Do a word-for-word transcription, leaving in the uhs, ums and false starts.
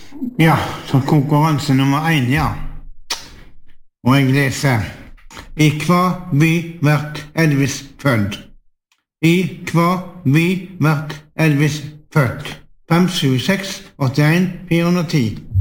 Ja, så konkurranse nummer én, ja. Og jeg leser: I hva by vært Elvis født? I hva by vært Elvis født? fem sju seks åtte en fire ti.